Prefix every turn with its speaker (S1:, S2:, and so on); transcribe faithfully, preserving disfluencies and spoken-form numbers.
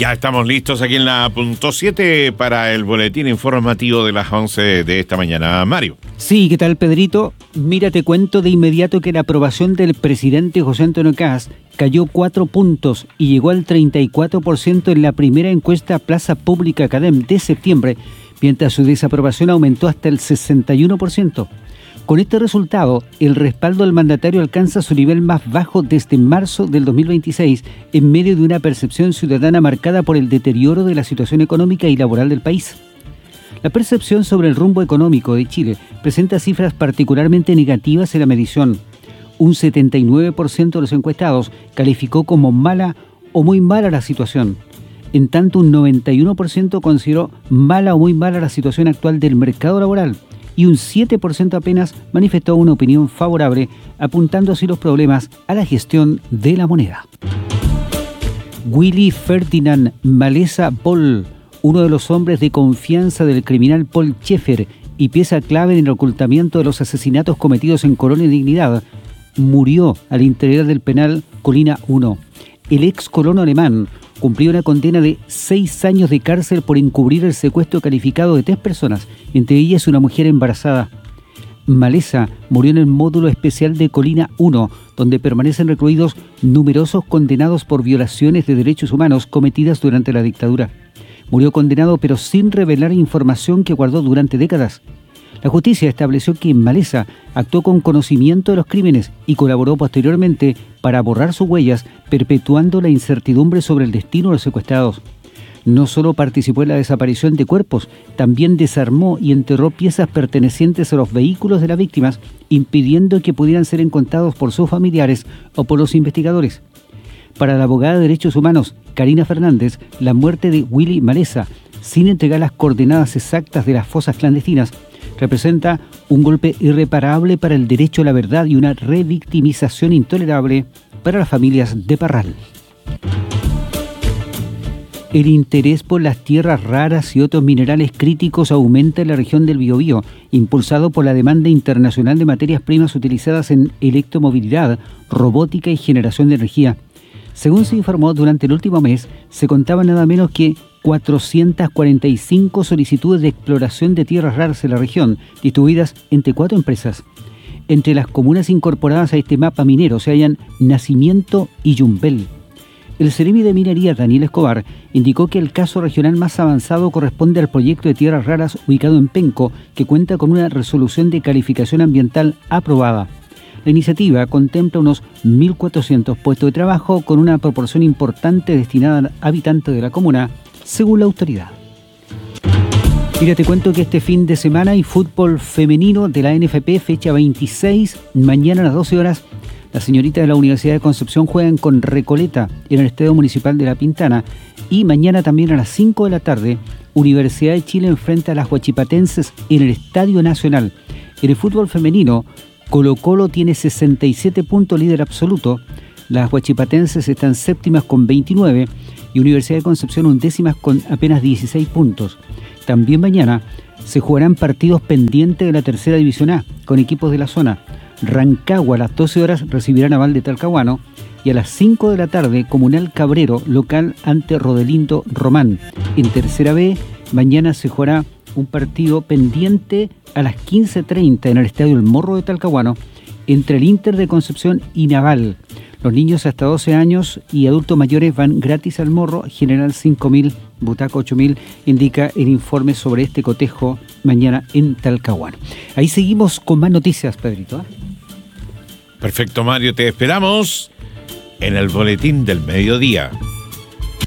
S1: Ya estamos listos aquí en la punto siete para el boletín informativo de las once de esta mañana. Mario.
S2: Sí, ¿qué tal, Pedrito? Mira, te cuento de inmediato que la aprobación del presidente José Antonio Kast cayó cuatro puntos y llegó al treinta y cuatro por ciento en la primera encuesta Plaza Pública Academ de septiembre, mientras su desaprobación aumentó hasta el sesenta y uno por ciento. Con este resultado, el respaldo al mandatario alcanza su nivel más bajo desde marzo del dos mil veintiséis, en medio de una percepción ciudadana marcada por el deterioro de la situación económica y laboral del país. La percepción sobre el rumbo económico de Chile presenta cifras particularmente negativas en la medición. Un setenta y nueve por ciento de los encuestados calificó como mala o muy mala la situación. En tanto, un noventa y uno por ciento consideró mala o muy mala la situación actual del mercado laboral, y un siete por ciento apenas manifestó una opinión favorable, apuntando así los problemas a la gestión de la moneda. Willy Ferdinand Malesa Boll, uno de los hombres de confianza del criminal Paul Schaeffer y pieza clave en el ocultamiento de los asesinatos cometidos en Colonia Dignidad, murió al interior del penal Colina uno. El ex colono alemán cumplió una condena de seis años de cárcel por encubrir el secuestro calificado de tres personas, entre ellas una mujer embarazada. Malesa murió en el módulo especial de Colina uno, donde permanecen recluidos numerosos condenados por violaciones de derechos humanos cometidas durante la dictadura. Murió condenado pero sin revelar información que guardó durante décadas. La justicia estableció que Malesa actuó con conocimiento de los crímenes y colaboró posteriormente para borrar sus huellas, perpetuando la incertidumbre sobre el destino de los secuestrados. No solo participó en la desaparición de cuerpos, también desarmó y enterró piezas pertenecientes a los vehículos de las víctimas, impidiendo que pudieran ser encontrados por sus familiares o por los investigadores. Para la abogada de derechos humanos, Karina Fernández, la muerte de Willy Malesa, sin entregar las coordenadas exactas de las fosas clandestinas, representa un golpe irreparable para el derecho a la verdad y una revictimización intolerable para las familias de Parral. El interés por las tierras raras y otros minerales críticos aumenta en la región del Biobío, impulsado por la demanda internacional de materias primas utilizadas en electromovilidad, robótica y generación de energía. Según se informó, durante el último mes se contaban nada menos que cuatrocientas cuarenta y cinco solicitudes de exploración de tierras raras en la región, distribuidas entre cuatro empresas. Entre las comunas incorporadas a este mapa minero se hallan Nacimiento y Yumbel. El Ceremi de Minería, Daniel Escobar, indicó que el caso regional más avanzado corresponde al proyecto de tierras raras ubicado en Penco, que cuenta con una resolución de calificación ambiental aprobada. La iniciativa contempla unos mil cuatrocientos puestos de trabajo con una proporción importante destinada a habitantes de la comuna, según la autoridad. Mira, te cuento que este fin de semana hay fútbol femenino de la N F P, fecha veintiséis, mañana a las doce horas. Las señoritas de la Universidad de Concepción juegan con Recoleta en el Estadio Municipal de La Pintana, y mañana también a las cinco de la tarde, Universidad de Chile enfrenta a las huachipatenses en el Estadio Nacional. En el fútbol femenino, Colo Colo tiene sesenta y siete puntos, líder absoluto. Las huachipatenses están séptimas con veintinueve y Universidad de Concepción undécimas con apenas dieciséis puntos. También mañana se jugarán partidos pendientes de la tercera división A con equipos de la zona. Rancagua a las doce horas recibirá Naval de Talcahuano, y a las cinco de la tarde Comunal Cabrero local ante Rodelindo Román. En tercera B mañana se jugará un partido pendiente a las quince treinta en el Estadio El Morro de Talcahuano entre el Inter de Concepción y Naval. Los niños hasta doce años y adultos mayores van gratis al Morro, general cinco mil, butaca ocho mil, indica el informe sobre este cotejo mañana en Talcahuano. Ahí seguimos con más noticias, Pedrito, ¿eh?
S1: Perfecto, Mario, te esperamos en el boletín del mediodía.